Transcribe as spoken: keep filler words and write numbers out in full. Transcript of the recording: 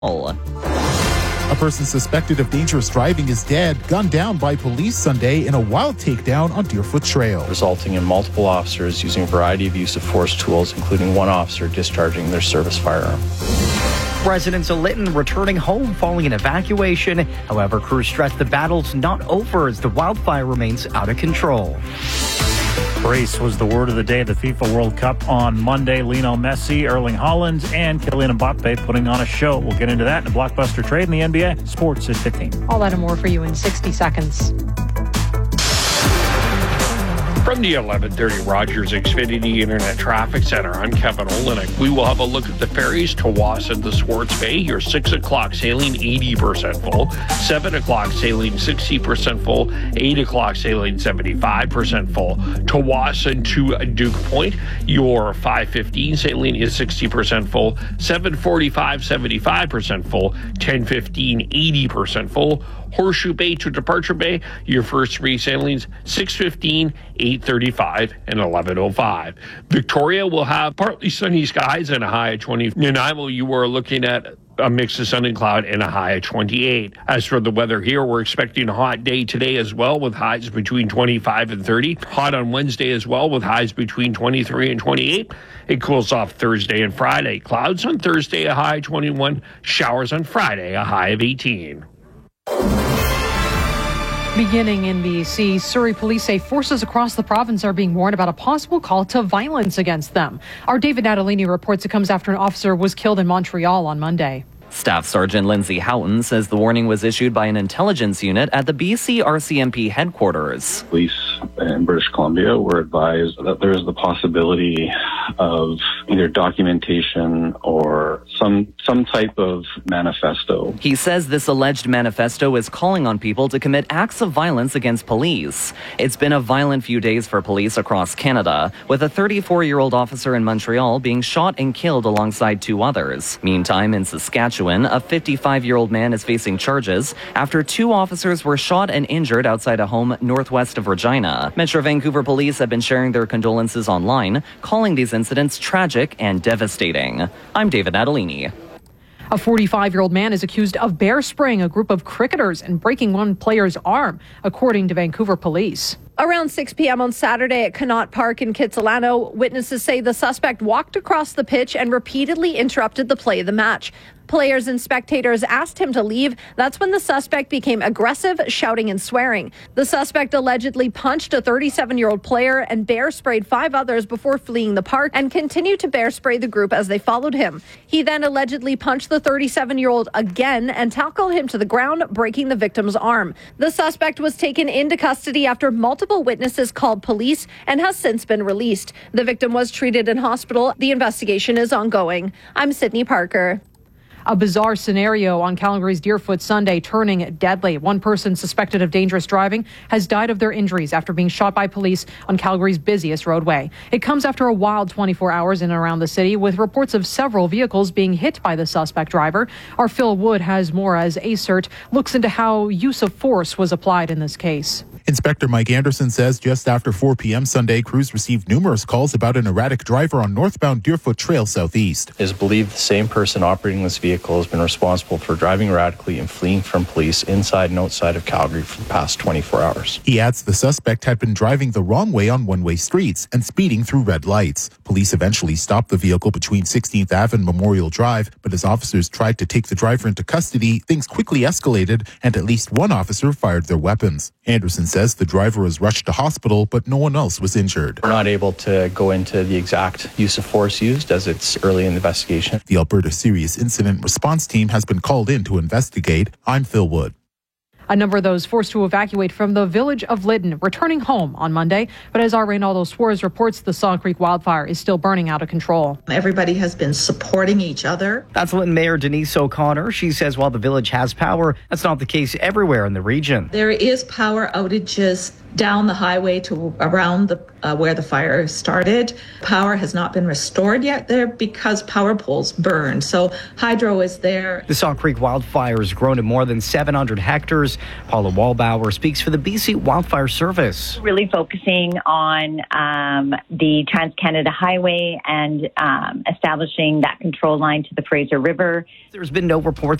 A person suspected of dangerous driving is dead, gunned down by police Sunday in a wild takedown on Deerfoot Trail, resulting in multiple officers using a variety of use of force tools, including one officer discharging their service firearm. Residents of Lytton returning home following an evacuation. However, crews stress the battle's not over as the wildfire remains out of control. Brace was the word of the day at the FIFA World Cup on Monday. Lionel Messi, Erling Haaland, and Kylian Mbappe putting on a show. We'll get into that in a blockbuster trade in the N B A. Sports at fifteen. All that and more for you in sixty seconds. From the eleven thirty Rogers Xfinity Internet Traffic Center, I'm Kevin Olenek. We will have a look at the ferries to Wasan to Swartz Bay. Your six o'clock sailing eighty percent full, seven o'clock sailing sixty percent full, eight o'clock sailing seventy-five percent full. To Wasan to Duke Point, your five fifteen sailing is sixty percent full, seven forty-five seventy-five percent full, ten fifteen eighty percent full. Horseshoe Bay to Departure Bay, your first three sailings, six fifteen, eight thirty-five, and eleven oh five. Victoria will have partly sunny skies and a high of twenty. Nanaimo, you are looking at a mix of sun and cloud and a high of twenty-eight. As for the weather here, we're expecting a hot day today as well with highs between twenty-five and thirty. Hot on Wednesday as well with highs between twenty-three and twenty-eight. It cools off Thursday and Friday. Clouds on Thursday, a high of twenty-one. Showers on Friday, a high of eighteen. Beginning in B C, Surrey police say forces across the province are being warned about a possible call to violence against them. Our David Natalini reports it comes after an officer was killed in Montreal on Monday. Staff Sergeant Lindsay Houghton says the warning was issued by an intelligence unit at the B C R C M P headquarters. Police in British Columbia were advised that there is the possibility of either documentation or some some type of manifesto. He says this alleged manifesto is calling on people to commit acts of violence against police. It's been a violent few days for police across Canada, with a thirty-four-year-old officer in Montreal being shot and killed alongside two others. Meantime, in Saskatchewan, a fifty-five-year-old man is facing charges after two officers were shot and injured outside a home northwest of Regina. Metro Vancouver police have been sharing their condolences online, calling these incidents tragic and devastating. I'm David Natalini. A forty-five-year-old man is accused of bear spraying a group of cricketers and breaking one player's arm, according to Vancouver police. Around six p.m. on Saturday at Connaught Park in Kitsilano, witnesses say the suspect walked across the pitch and repeatedly interrupted the play of the match. Players and spectators asked him to leave. That's when the suspect became aggressive, shouting and swearing. The suspect allegedly punched a thirty-seven-year-old player and bear sprayed five others before fleeing the park and continued to bear spray the group as they followed him. He then allegedly punched the thirty-seven-year-old again and tackled him to the ground, breaking the victim's arm. The suspect was taken into custody after multiple witnesses called police and has since been released. The victim was treated in hospital. The investigation is ongoing. I'm Sydney Parker. A bizarre scenario on Calgary's Deerfoot Sunday turning deadly. One person suspected of dangerous driving has died of their injuries after being shot by police on Calgary's busiest roadway. It comes after a wild twenty-four hours in and around the city, with reports of several vehicles being hit by the suspect driver. Our Phil Wood has more as A C E R T looks into how use of force was applied in this case. Inspector Mike Anderson says just after four p.m. Sunday, crews received numerous calls about an erratic driver on northbound Deerfoot Trail southeast. It is believed the same person operating this vehicle has been responsible for driving erratically and fleeing from police inside and outside of Calgary for the past twenty-four hours. He adds the suspect had been driving the wrong way on one-way streets and speeding through red lights. Police eventually stopped the vehicle between sixteenth Avenue and Memorial Drive, but as officers tried to take the driver into custody, things quickly escalated and at least one officer fired their weapons. Anderson says the driver was rushed to hospital, but no one else was injured. We're not able to go into the exact use of force used as it's early in the investigation. The Alberta Serious Incident Response Team has been called in to investigate. I'm Phil Wood. A number of those forced to evacuate from the village of Lytton returning home on Monday. But as our Reynaldo Suarez reports, the Saw Creek wildfire is still burning out of control. Everybody has been supporting each other. That's Lytton Mayor Denise O'Connor. She says while the village has power, that's not the case everywhere in the region. There is power outages down the highway to around the uh, where the fire started. Power has not been restored yet there because power poles burned. So hydro is there. The Sauk Creek wildfire has grown to more than seven hundred hectares. Paula Wallbauer speaks for the B C Wildfire Service. Really focusing on um, the Trans-Canada Highway and um, establishing that control line to the Fraser River. There's been no reports